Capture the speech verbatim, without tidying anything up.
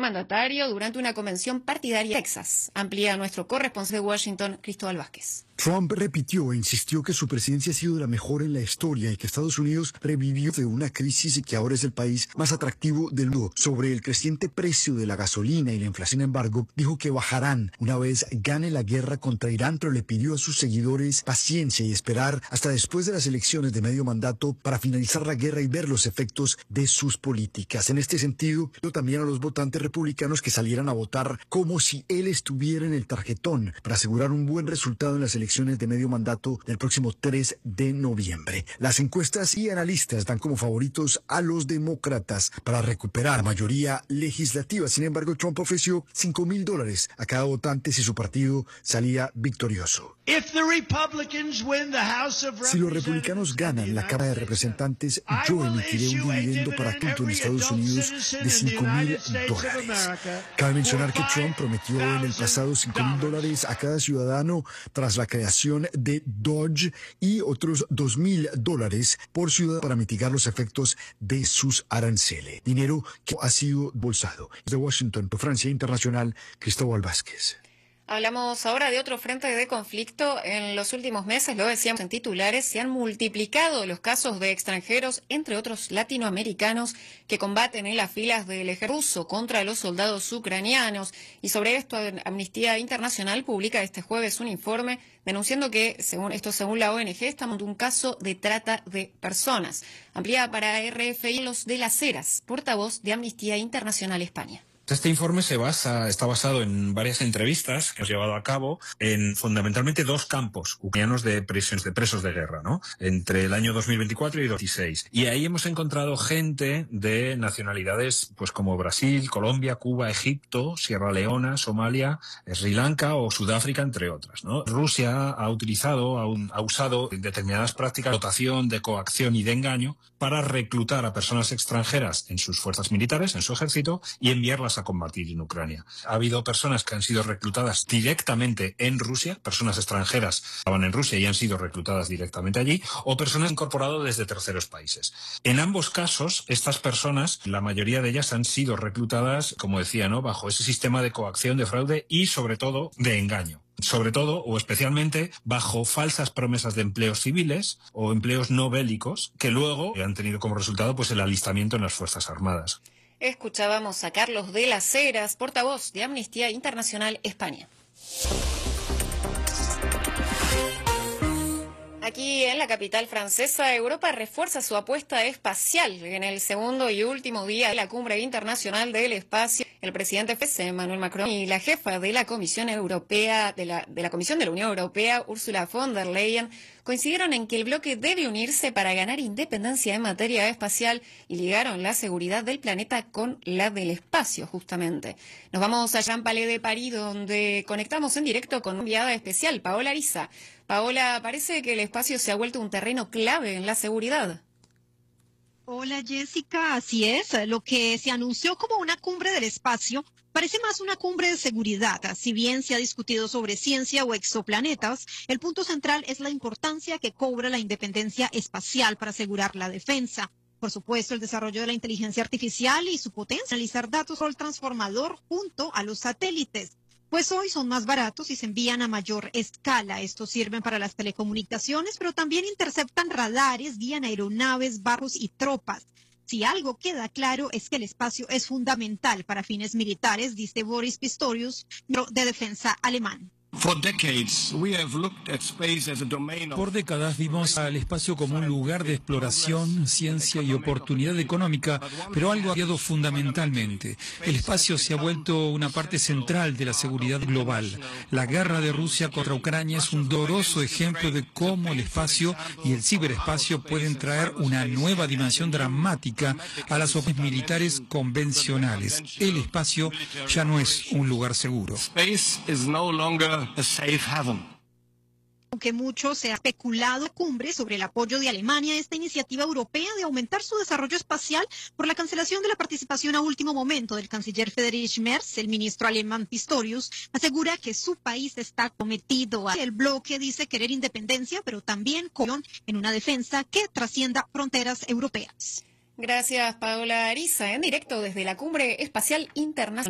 mandatario durante una convención partidaria en Texas. Amplía nuestro corresponsal de Washington, Cristóbal Vázquez. Trump repitió e insistió que su presidencia ha sido la mejor en la historia y que Estados Unidos revivió de una crisis y que ahora es el país más atractivo del mundo. Sobre el creciente precio de la gasolina y la inflación, sin embargo, dijo que bajarán una vez gane la guerra contra Irán, pero le pidió a sus seguidores paciencia y esperar hasta después de las elecciones de medio mandato para finalizar la guerra y ver los efectos de sus políticas. En este sentido, pidió también a los votantes republicanos que salieran a votar como si él estuviera en el tarjetón para asegurar un buen resultado en las elecciones de medio mandato del próximo tres de noviembre. Las encuestas y analistas dan como favoritos a los demócratas para recuperar la mayoría legislativa. Sin embargo, Trump ofreció cinco mil dólares a cada votante si su partido salía victorioso. Si los republicanos ganan la Cámara de Representantes, yo emitiré un dividendo para adulto en Estados Unidos de cinco mil dólares. Cabe mencionar que Trump prometió en el pasado cinco mil dólares a cada ciudadano tras la creación de Dodge y otros dos mil dólares por ciudad para mitigar los efectos de sus aranceles. Dinero que ha sido bolsado. De Washington, por Francia Internacional, Cristóbal Vázquez. Hablamos ahora de otro frente de conflicto. En los últimos meses, lo decíamos en titulares, se han multiplicado los casos de extranjeros, entre otros latinoamericanos, que combaten en las filas del ejército ruso contra los soldados ucranianos. Y sobre esto, Amnistía Internacional publica este jueves un informe denunciando que, según esto según la O N G, estamos ante un caso de trata de personas. Amplía para R F I los de las Heras, portavoz de Amnistía Internacional España. Este informe se basa, está basado en varias entrevistas que hemos llevado a cabo en fundamentalmente dos campos ucranianos de presos de, presos de guerra, ¿no? Entre el año dos mil veinticuatro y dos mil dieciséis. Y ahí hemos encontrado gente de nacionalidades pues como Brasil, Colombia, Cuba, Egipto, Sierra Leona, Somalia, Sri Lanka o Sudáfrica, entre otras, ¿no? Rusia ha utilizado, ha, ha usado determinadas prácticas de dotación, de coacción y de engaño para reclutar a personas extranjeras en sus fuerzas militares, en su ejército, y enviarlas a combatir en Ucrania. Ha habido personas que han sido reclutadas directamente en Rusia, personas extranjeras que estaban en Rusia y han sido reclutadas directamente allí, o personas incorporadas desde terceros países. En ambos casos, estas personas, la mayoría de ellas han sido reclutadas, como decía, ¿no?, bajo ese sistema de coacción, de fraude y, sobre todo, de engaño. Sobre todo o especialmente bajo falsas promesas de empleos civiles o empleos no bélicos que luego han tenido como resultado pues el alistamiento en las Fuerzas Armadas. Escuchábamos a Carlos de las Heras, portavoz de Amnistía Internacional España. Aquí en la capital francesa, Europa refuerza su apuesta espacial. En el segundo y último día de la Cumbre Internacional del Espacio, el presidente francés Emmanuel Macron y la jefa de la Comisión Europea, de la, de la Comisión de la Unión Europea, Ursula von der Leyen, coincidieron en que el bloque debe unirse para ganar independencia en materia espacial y ligaron la seguridad del planeta con la del espacio, justamente. Nos vamos a Jean Palais de París, donde conectamos en directo con una enviada especial, Paola Ariza. Paola, parece que el espacio se ha vuelto un terreno clave en la seguridad. Hola Jessica, así es. Lo que se anunció como una cumbre del espacio parece más una cumbre de seguridad. Si bien se ha discutido sobre ciencia o exoplanetas, el punto central es la importancia que cobra la independencia espacial para asegurar la defensa. Por supuesto, el desarrollo de la inteligencia artificial y su potencia, analizar datos rol transformador junto a los satélites. Pues hoy son más baratos y se envían a mayor escala. Estos sirven para las telecomunicaciones, pero también interceptan radares, guían aeronaves, barcos y tropas. Si algo queda claro es que el espacio es fundamental para fines militares, dice Boris Pistorius, de defensa alemán. Por décadas vimos al espacio como un lugar de exploración, ciencia y oportunidad económica, pero algo ha cambiado fundamentalmente. El espacio se ha vuelto una parte central de la seguridad global. La guerra de Rusia contra Ucrania es un doloroso ejemplo de cómo el espacio y el ciberespacio pueden traer una nueva dimensión dramática a las operaciones militares convencionales. El espacio ya no es un lugar seguro. Aunque mucho se ha especulado en cumbre sobre el apoyo de Alemania a esta iniciativa europea de aumentar su desarrollo espacial por la cancelación de la participación a último momento del canciller Friedrich Merz, el ministro alemán Pistorius asegura que su país está cometido a el bloque, dice querer independencia, pero también con en una defensa que trascienda fronteras europeas. Gracias, Paola Ariza, en directo desde la Cumbre Espacial Internacional.